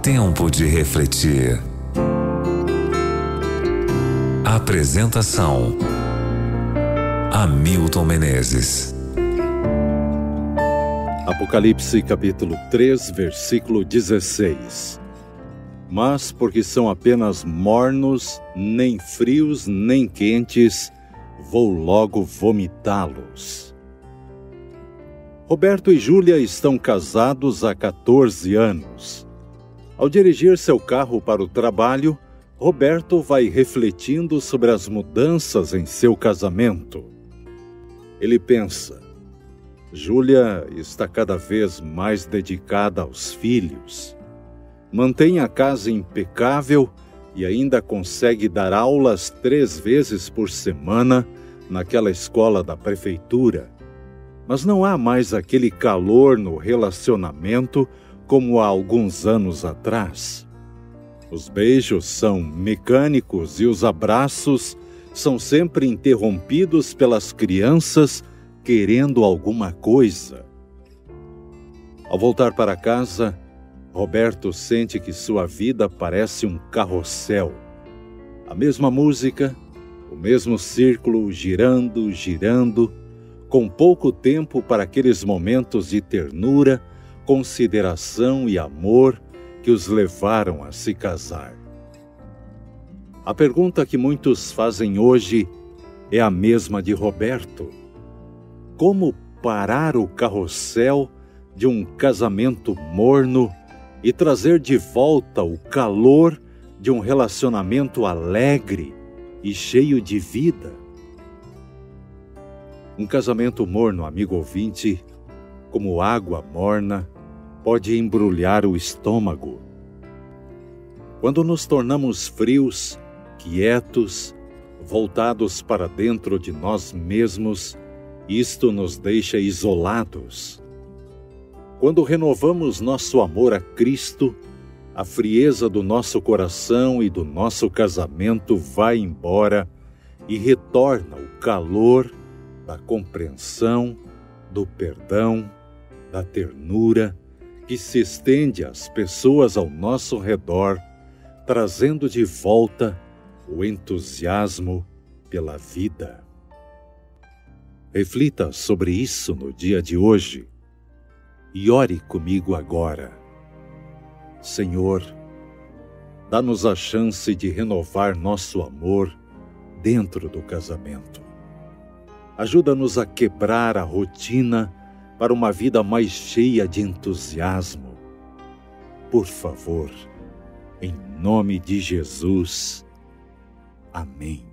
Tempo de refletir. Apresentação: Hamilton Menezes. Apocalipse capítulo 3, versículo 16. Mas porque são apenas mornos, nem frios nem quentes, vou logo vomitá-los. Roberto e Júlia estão casados há 14 anos. Ao dirigir seu carro para o trabalho, Roberto vai refletindo sobre as mudanças em seu casamento. Ele pensa: Júlia está cada vez mais dedicada aos filhos. Mantém a casa impecável e ainda consegue dar aulas 3 vezes por semana naquela escola da prefeitura. Mas não há mais aquele calor no relacionamento como há alguns anos atrás. Os beijos são mecânicos e os abraços são sempre interrompidos pelas crianças querendo alguma coisa. Ao voltar para casa, Roberto sente que sua vida parece um carrossel. A mesma música, o mesmo círculo girando, com pouco tempo para aqueles momentos de ternura, consideração e amor que os levaram a se casar. A pergunta que muitos fazem hoje é a mesma de Roberto: como parar o carrossel de um casamento morno e trazer de volta o calor de um relacionamento alegre e cheio de vida? Um casamento morno, amigo ouvinte, como água morna, pode embrulhar o estômago. Quando nos tornamos frios, quietos, voltados para dentro de nós mesmos, isto nos deixa isolados. Quando renovamos nosso amor a Cristo, a frieza do nosso coração e do nosso casamento vai embora e retorna o calor da compreensão, do perdão, da ternura, que se estende às pessoas ao nosso redor, trazendo de volta o entusiasmo pela vida. Reflita sobre isso no dia de hoje e ore comigo agora. Senhor, dá-nos a chance de renovar nosso amor dentro do casamento. Ajuda-nos a quebrar a rotina para uma vida mais cheia de entusiasmo. Por favor, em nome de Jesus. Amém.